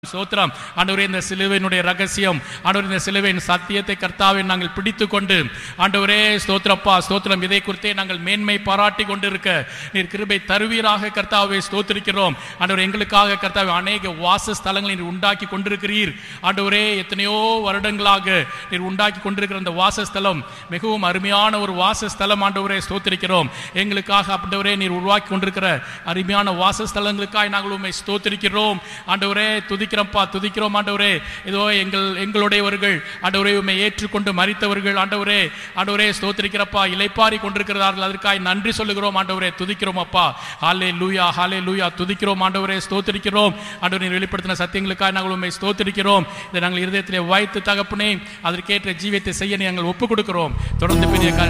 ஸ்தோத்திரம். ஆண்டவரே, இந்த சிலுவையினுடைய ரகசியம், ஆண்டவரே இந்த சிலுவையின் சத்தியத்தை கர்த்தாவை நாங்கள் பிடித்து கொண்டு, ஆண்டவரே ஸ்தோத்திரப்பா ஸ்தோத்திரம், இதை குறித்தே நாங்கள் மேன்மை பாராட்டி கொண்டிருக்க நீர் கிருபை தருவீராக கர்த்தாவை ஸ்தோத்திரிக்கிறோம். ஆண்டவர், எங்களுக்காக கர்த்தாவை அநேக வாசஸ்தலங்களை நீர் உண்டாக்கி கொண்டிருக்கிறீர். ஆண்டவரே, எத்தனையோ வருடங்களாக நீர் உண்டாக்கி கொண்டிருக்கிற அந்த வாசஸ்தலம் மிகவும் அருமையான ஒரு வாசஸ்தலம். ஆண்டவரே ஸ்தோத்திரிக்கிறோம். எங்களுக்காக ஆண்டவரே நீர் உருவாக்கி கொண்டிருக்கிற அருமையான வாசஸ்தலங்களுக்காக நாங்கள் உம்மை ஸ்தோத்திரிக்கிறோம். ஆண்டவரே துதிக்கிறோம் ஆண்டவரே. இதோ எங்களுடையவர்கள் ஆண்டவரே உம்மை ஏற்றுக்கொண்டு மரித்தவர்கள் ஆண்டவரே ஸ்தோத்திரிக்கிறப்பா இளைப்பாரி கொண்டிருக்கிறார்கள். அதற்காக நன்றி சொல்லுகிறோம் ஆண்டவரே. துதிக்கிறோம் அப்பா. ஹல்லேலூயா ஹல்லேலூயா. துதிக்கிறோம் ஆண்டவரே. ஸ்தோத்திரிக்கிறோம் ஆண்டவரே. நீர் வெளிப்படுத்தின சத்தியங்களுக்காக நாங்கள் உம்மை ஸ்தோத்திரிக்கிறோம். இதை நாங்கள் இருதயத்திலே வைத்து தகப்பனே அதற்கேற்ற ஜீவியத்தை செய்ய நாங்கள் ஒப்புக் கொடுக்கிறோம். தொடர்ந்து பெரிய